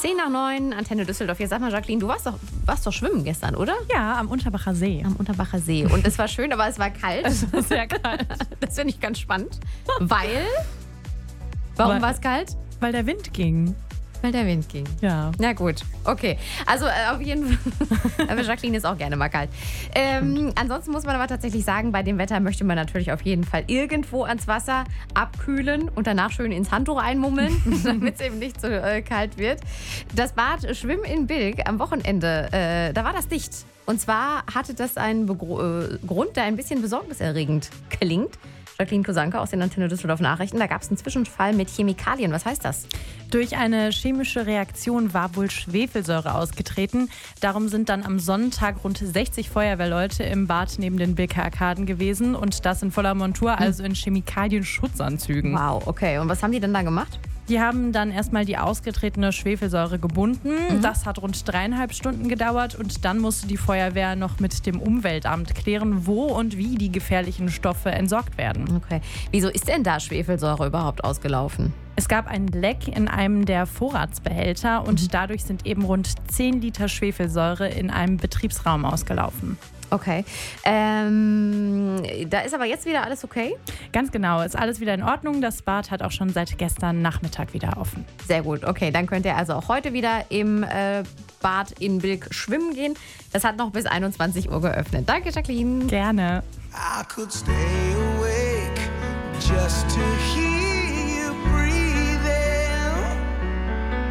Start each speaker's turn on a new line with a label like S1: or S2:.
S1: 10:09, Antenne Düsseldorf. Jetzt sag mal, Jacqueline, du warst doch schwimmen gestern, oder?
S2: Ja, am Unterbacher See.
S1: Am Unterbacher See. Und es war schön, aber es war kalt.
S2: Es war sehr kalt.
S1: Das finde ich ganz spannend. Warum war es kalt?
S2: Weil der Wind ging.
S1: Weil der Wind ging.
S2: Ja.
S1: Na gut, okay. Also auf jeden Fall, aber Jacqueline ist auch gerne mal kalt. Ansonsten muss man aber tatsächlich sagen, bei dem Wetter möchte man natürlich auf jeden Fall irgendwo ans Wasser abkühlen und danach schön ins Handtuch einmummeln, damit es eben nicht so kalt wird. Das Bad Schwimmen in Bilk am Wochenende, da war das dicht. Und zwar hatte das einen Grund, der ein bisschen besorgniserregend klingt. Jacqueline Kosanke aus den Antenne Düsseldorf Nachrichten. Da gab es einen Zwischenfall mit Chemikalien. Was heißt das?
S2: Durch eine chemische Reaktion war wohl Schwefelsäure ausgetreten. Darum sind dann am Sonntag rund 60 Feuerwehrleute im Bad neben den Bilker Arkaden gewesen. Und das in voller Montur, also in Chemikalienschutzanzügen.
S1: Wow, okay. Und was haben die denn da gemacht?
S2: Die haben dann erstmal die ausgetretene Schwefelsäure gebunden. Das hat rund 3,5 Stunden gedauert und dann musste die Feuerwehr noch mit dem Umweltamt klären, wo und wie die gefährlichen Stoffe entsorgt werden.
S1: Okay. Wieso ist denn da Schwefelsäure überhaupt ausgelaufen?
S2: Es gab ein Leck in einem der Vorratsbehälter und dadurch sind eben rund 10 Liter Schwefelsäure in einem Betriebsraum ausgelaufen.
S1: Okay. Da ist aber jetzt wieder alles okay?
S2: Ganz genau, ist alles wieder in Ordnung. Das Bad hat auch schon seit gestern Nachmittag wieder offen.
S1: Sehr gut, okay. Dann könnt ihr also auch heute wieder im Bad in Bilk schwimmen gehen. Das hat noch bis 21 Uhr geöffnet. Danke, Jacqueline.
S2: Gerne.
S3: I could stay awake just to hear